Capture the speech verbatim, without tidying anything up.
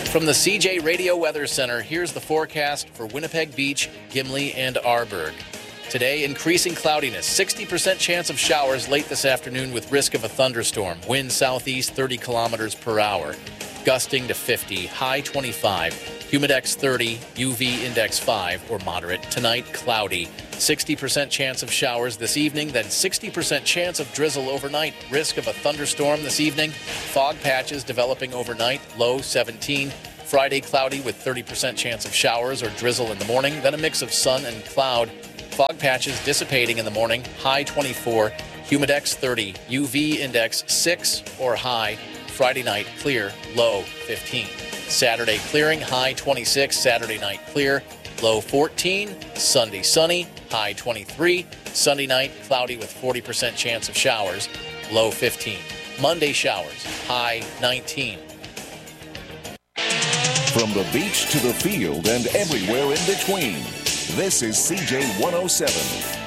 From the C J Radio Weather Center, here's the forecast for Winnipeg Beach, Gimli, and Arborg. Today, increasing cloudiness, sixty percent chance of showers late this afternoon with risk of a thunderstorm. Wind southeast thirty kilometers per hour, gusting to fifty, high twenty-five. Humidex thirty, U V index five or moderate. Tonight, cloudy, sixty percent chance of showers this evening, then sixty percent chance of drizzle overnight. Risk of a thunderstorm this evening. Fog patches developing overnight, low seventeen. Friday, cloudy with thirty percent chance of showers or drizzle in the morning, then a mix of sun and cloud. Fog patches dissipating in the morning, high twenty-four. Humidex thirty, U V index six or high. Friday night, clear, low fifteen. Saturday, clearing, high twenty-six. Saturday night, clear, low fourteen. Sunday, sunny, high twenty-three. Sunday night, cloudy with forty percent chance of showers, low fifteen. Monday, showers, high nineteen. From the beach to the field and everywhere in between, this is C J one oh seven.